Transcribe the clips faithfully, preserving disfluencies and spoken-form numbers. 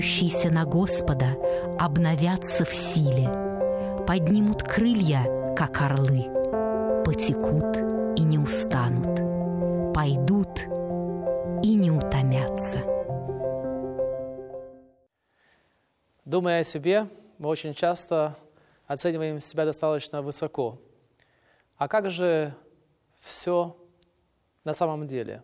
надеющиеся на Господа обновятся в силе, поднимут крылья, как орлы, потекут и не устанут, пойдут и не утомятся. Думая о себе, мы очень часто оцениваем себя достаточно высоко. А как же все на самом деле?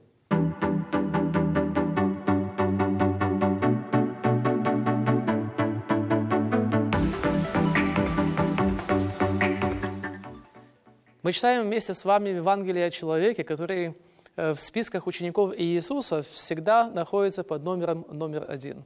Мы читаем вместе с вами Евангелие о человеке, который в списках учеников Иисуса всегда находится под номером номер один.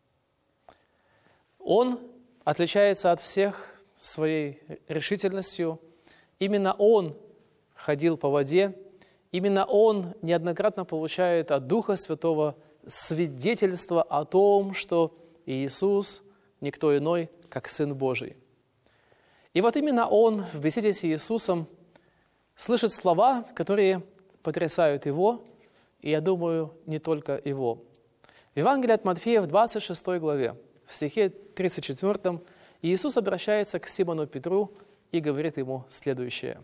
Он отличается от всех своей решительностью. Именно он ходил по воде. Именно он неоднократно получает от Духа Святого свидетельство о том, что Иисус никто иной, как Сын Божий. И вот именно он в беседе с Иисусом слышит слова, которые потрясают его, и, я думаю, не только его. В Евангелии от Матфея в двадцать шестой главе, в стихе тридцать четвёртом, Иисус обращается к Симону Петру и говорит ему следующее.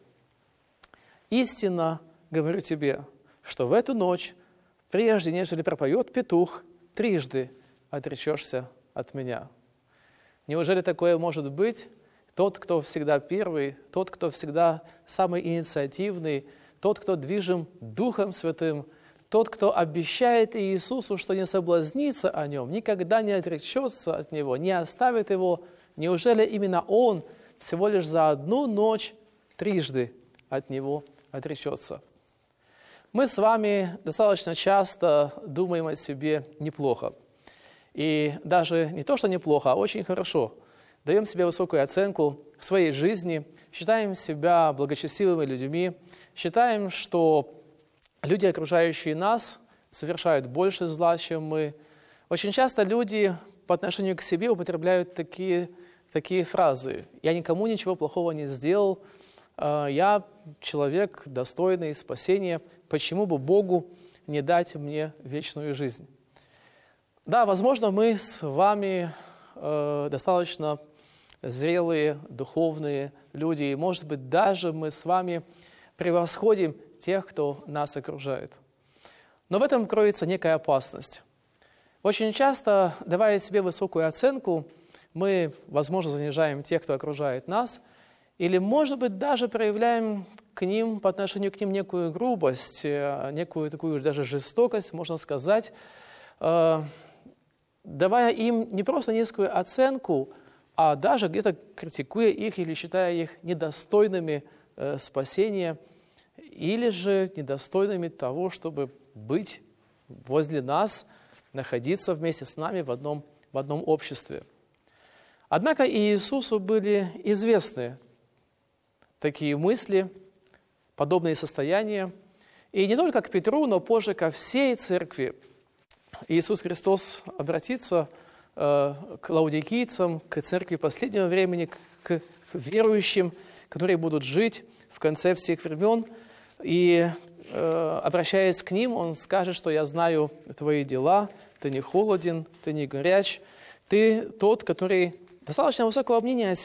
«Истинно говорю тебе, что в эту ночь, прежде нежели пропоет петух, трижды отречешься от меня». Неужели такое может быть? Тот, кто всегда первый, тот, кто всегда самый инициативный, тот, кто движим Духом Святым, тот, кто обещает Иисусу, что не соблазнится о Нем, никогда не отречется от Него, не оставит Его. Неужели именно Он всего лишь за одну ночь трижды от Него отречется? Мы с вами достаточно часто думаем о себе неплохо. И даже не то, что неплохо, а очень хорошо. Даем себе высокую оценку в своей жизни, считаем себя благочестивыми людьми, считаем, что люди, окружающие нас, совершают больше зла, чем мы. Очень часто люди по отношению к себе употребляют такие, такие фразы. «Я никому ничего плохого не сделал», «Я человек, достойный спасения, почему бы Богу не дать мне вечную жизнь?» Да, возможно, мы с вами э, достаточно зрелые, духовные люди, и, может быть, даже мы с вами превосходим тех, кто нас окружает. Но в этом кроется некая опасность. Очень часто, давая себе высокую оценку, мы, возможно, занижаем тех, кто окружает нас, или, может быть, даже проявляем к ним, по отношению к ним некую грубость, некую такую даже жестокость, можно сказать, давая им не просто низкую оценку, а даже где-то критикуя их или считая их недостойными э, спасения, или же недостойными того, чтобы быть возле нас, находиться вместе с нами в одном, в одном обществе. Однако Иисусу были известны такие мысли, подобные состояния, и не только к Петру, но позже ко всей церкви. Иисус Христос обратится э, к лаудикийцам, к церкви последнего времени, к, к верующим, которые будут жить в конце всех времен. И, э, обращаясь к ним, Он скажет, что «Я знаю твои дела, ты не холоден, ты не горяч, ты тот, который достаточно высокого мнения о